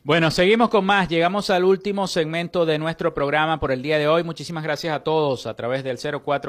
Bueno, seguimos con más. Llegamos al último segmento de nuestro programa por el día de hoy. Muchísimas gracias a todos a través del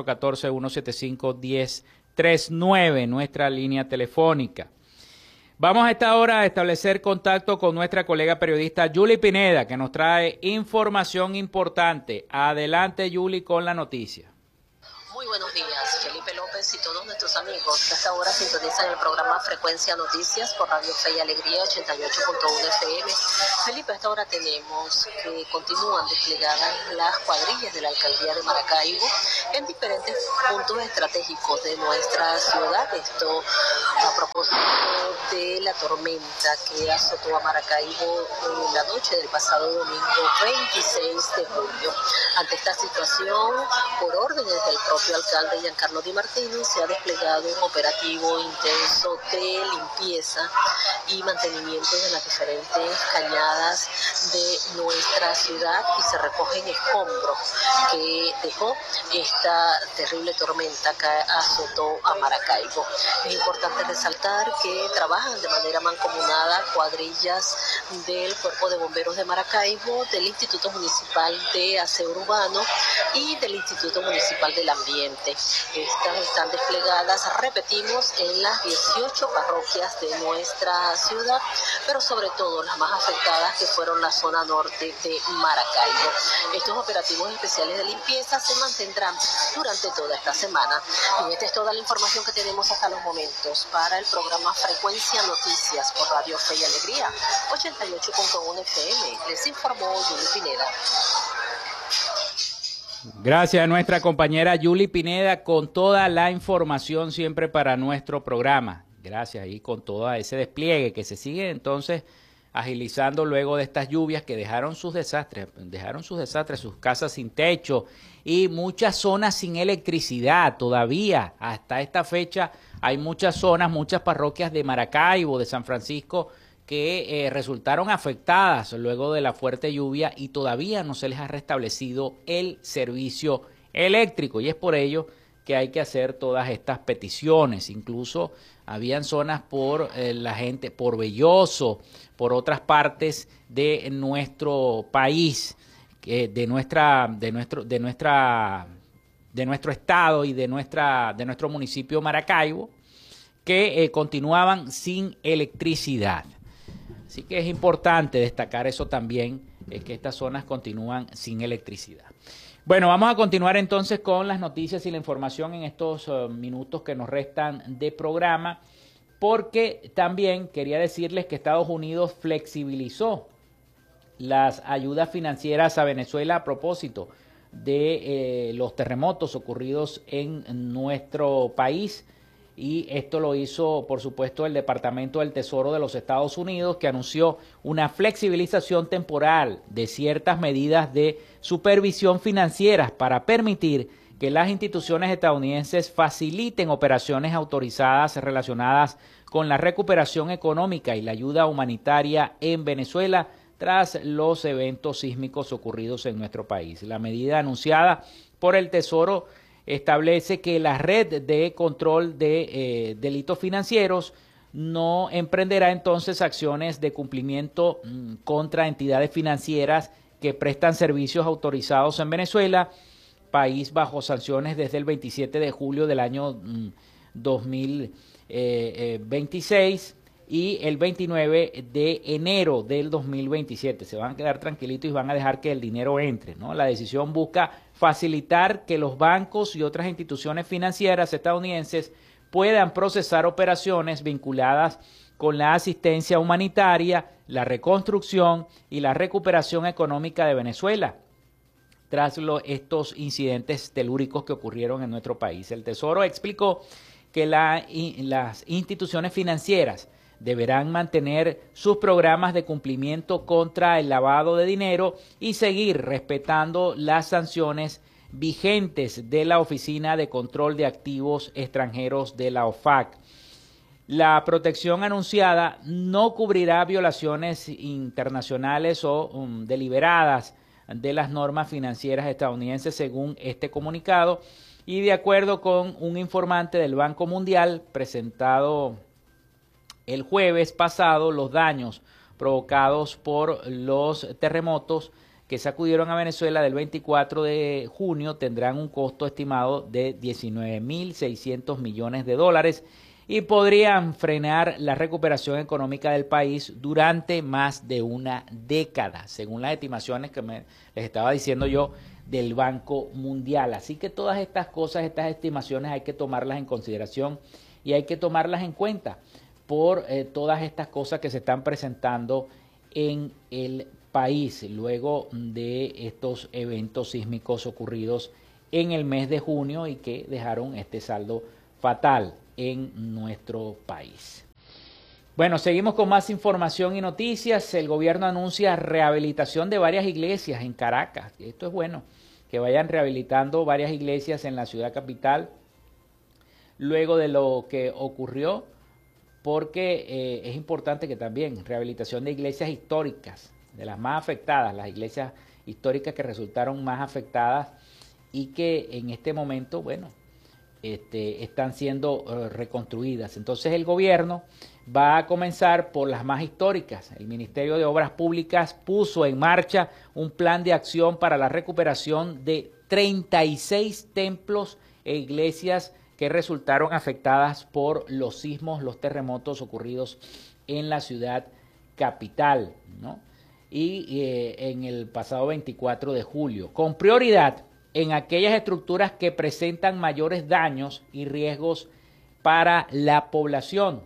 0414-175-1039, nuestra línea telefónica. Vamos a esta hora a establecer contacto con nuestra colega periodista Yuli Pineda, que nos trae información importante. Adelante, Yuli, con la noticia. Muy buenos días, Felipe López y todos nuestros amigos que hasta ahora sintonizan el programa Frecuencia Noticias por Radio Fe y Alegría 88.1 FM. Felipe, a esta hora tenemos que continúan desplegadas las cuadrillas de la Alcaldía de Maracaibo en diferentes puntos estratégicos de nuestra ciudad. Esto a propósito de la tormenta que azotó a Maracaibo la noche del pasado domingo 26 de julio. Ante esta situación, por órdenes del propio alcalde Giancarlo Di Martino, se ha desplegado un operativo intenso de limpieza y mantenimiento de las diferentes cañadas de nuestra ciudad y se recogen escombros que dejó esta terrible tormenta que azotó a Maracaibo. Es importante resaltar que trabajan de manera mancomunada cuadrillas del Cuerpo de Bomberos de Maracaibo, del Instituto Municipal de Aseo Urbano y del Instituto Municipal del Ambiente. Estas están desplegadas, repetimos, en las 18 parroquias de nuestra ciudad, pero sobre todo las más afectadas que fueron la zona norte de Maracaibo. Estos operativos especiales de limpieza se mantendrán durante toda esta semana. Y esta es toda la información que tenemos hasta los momentos para el programa Frecuencia Noticias por Radio Fe y Alegría 88.1 FM. Les informó Yuli Pineda. Gracias a nuestra compañera Yuli Pineda con toda la información siempre para nuestro programa. Gracias y con todo ese despliegue que se sigue entonces agilizando luego de estas lluvias que dejaron sus desastres, sus casas sin techo y muchas zonas sin electricidad todavía. Hasta esta fecha hay muchas zonas, muchas parroquias de Maracaibo, de San Francisco, que resultaron afectadas luego de la fuerte lluvia y todavía no se les ha restablecido el servicio eléctrico y es por ello que hay que hacer todas estas peticiones. Incluso habían zonas por la gente, por Belloso, por otras partes de nuestro país, de nuestro estado y de nuestro municipio Maracaibo, que continuaban sin electricidad. Así que es importante destacar eso también, que estas zonas continúan sin electricidad. Bueno, vamos a continuar entonces con las noticias y la información en estos minutos que nos restan de programa, porque también quería decirles que Estados Unidos flexibilizó las ayudas financieras a Venezuela a propósito de los terremotos ocurridos en nuestro país. Y esto lo hizo, por supuesto, el Departamento del Tesoro de los Estados Unidos, que anunció una flexibilización temporal de ciertas medidas de supervisión financieras para permitir que las instituciones estadounidenses faciliten operaciones autorizadas relacionadas con la recuperación económica y la ayuda humanitaria en Venezuela tras los eventos sísmicos ocurridos en nuestro país. La medida anunciada por el Tesoro establece que la red de control de delitos financieros no emprenderá entonces acciones de cumplimiento contra entidades financieras que prestan servicios autorizados en Venezuela, país bajo sanciones desde el 27 de julio del año 2026 y el 29 de enero del 2027. Se van a quedar tranquilitos y van a dejar que el dinero entre, ¿no? La decisión busca facilitar que los bancos y otras instituciones financieras estadounidenses puedan procesar operaciones vinculadas con la asistencia humanitaria, la reconstrucción y la recuperación económica de Venezuela tras estos incidentes telúricos que ocurrieron en nuestro país. El Tesoro explicó que las instituciones financieras deberán mantener sus programas de cumplimiento contra el lavado de dinero y seguir respetando las sanciones vigentes de la Oficina de Control de Activos Extranjeros de la OFAC. La protección anunciada no cubrirá violaciones internacionales o deliberadas de las normas financieras estadounidenses, según este comunicado, y de acuerdo con un informante del Banco Mundial presentado el jueves pasado, los daños provocados por los terremotos que sacudieron a Venezuela del 24 de junio tendrán un costo estimado de 19.600 millones de dólares y podrían frenar la recuperación económica del país durante más de una década, según las estimaciones que les estaba diciendo yo del Banco Mundial. Así que todas estas cosas, estas estimaciones hay que tomarlas en consideración y hay que tomarlas en cuenta por todas estas cosas que se están presentando en el país luego de estos eventos sísmicos ocurridos en el mes de junio y que dejaron este saldo fatal en nuestro país. Bueno, seguimos con más información y noticias. El gobierno anuncia rehabilitación de varias iglesias en Caracas. Esto es bueno, que vayan rehabilitando varias iglesias en la ciudad capital luego de lo que ocurrió, porque es importante que también rehabilitación de iglesias históricas, de las más afectadas, las iglesias históricas que resultaron más afectadas y que en este momento, bueno, están siendo reconstruidas. Entonces el gobierno va a comenzar por las más históricas. El Ministerio de Obras Públicas puso en marcha un plan de acción para la recuperación de 36 templos e iglesias que resultaron afectadas por los sismos, los terremotos ocurridos en la ciudad capital, ¿no? Y en el pasado 24 de julio, con prioridad en aquellas estructuras que presentan mayores daños y riesgos para la población.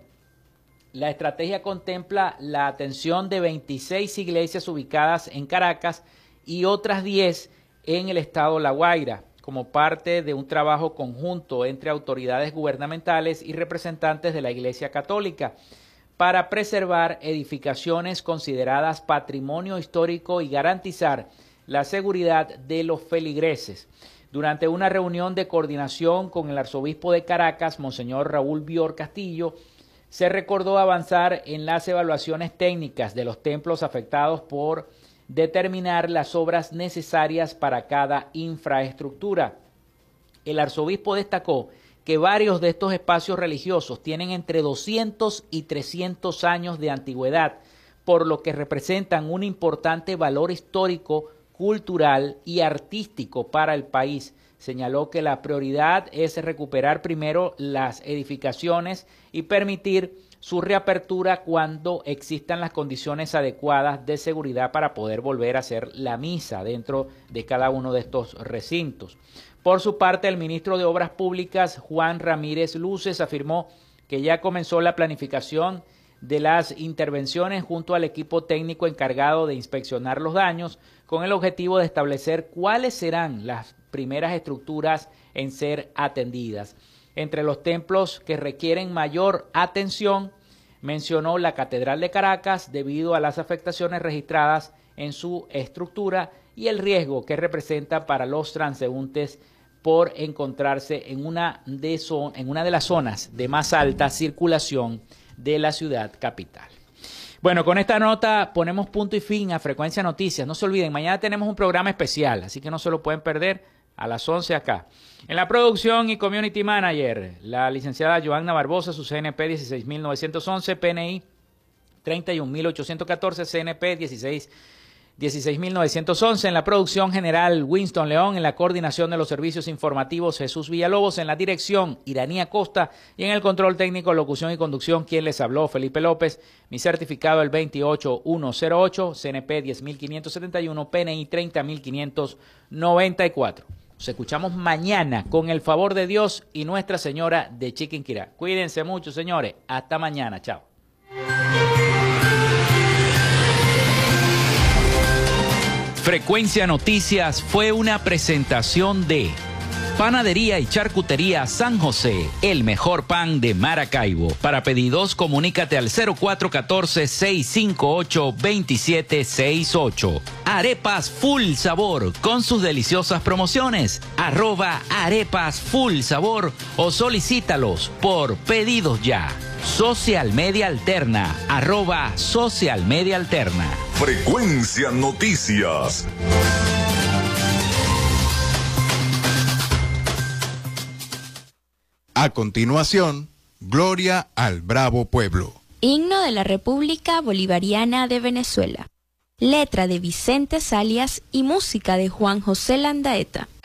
La estrategia contempla la atención de 26 iglesias ubicadas en Caracas y otras 10 en el estado La Guaira, como parte de un trabajo conjunto entre autoridades gubernamentales y representantes de la Iglesia Católica para preservar edificaciones consideradas patrimonio histórico y garantizar la seguridad de los feligreses. Durante una reunión de coordinación con el arzobispo de Caracas, Monseñor Raúl Bior Castillo, se recordó avanzar en las evaluaciones técnicas de los templos afectados por determinar las obras necesarias para cada infraestructura. El arzobispo destacó que varios de estos espacios religiosos tienen entre 200 y 300 años de antigüedad, por lo que representan un importante valor histórico, cultural y artístico para el país. Señaló que la prioridad es recuperar primero las edificaciones y permitir su reapertura cuando existan las condiciones adecuadas de seguridad para poder volver a hacer la misa dentro de cada uno de estos recintos. Por su parte, el ministro de Obras Públicas, Juan Ramírez Luces, afirmó que ya comenzó la planificación de las intervenciones junto al equipo técnico encargado de inspeccionar los daños, con el objetivo de establecer cuáles serán las primeras estructuras en ser atendidas. Entre los templos que requieren mayor atención, mencionó la Catedral de Caracas debido a las afectaciones registradas en su estructura y el riesgo que representa para los transeúntes por encontrarse en una de las zonas de más alta circulación de la ciudad capital. Bueno, con esta nota ponemos punto y fin a Frecuencia Noticias. No se olviden, mañana tenemos un programa especial, así que no se lo pueden perder a las 11 acá. En la producción y community manager, la licenciada Joanna Barbosa, su CNP 16.911, PNI 31.814, CNP 16.911. En la producción general, Winston León. En la coordinación de los servicios informativos, Jesús Villalobos. En la dirección, Iranía Costa. Y en el control técnico, locución y conducción, quien les habló, Felipe López. Mi certificado el 28108, CNP 10.571, PNI 30.594. Nos escuchamos mañana con el favor de Dios y Nuestra Señora de Chiquinquirá. Cuídense mucho, señores. Hasta mañana. Chao. Frecuencia Noticias fue una presentación de Panadería y Charcutería San José, el mejor pan de Maracaibo. Para pedidos, comunícate al 0414-658-2768. Arepas Full Sabor, con sus deliciosas promociones. @Arepas Full Sabor o solicítalos por pedidos ya. Social Media Alterna, @Social Media Alterna. Frecuencia Noticias. A continuación, Gloria al Bravo Pueblo. Himno de la República Bolivariana de Venezuela. Letra de Vicente Salias y música de Juan José Landaeta.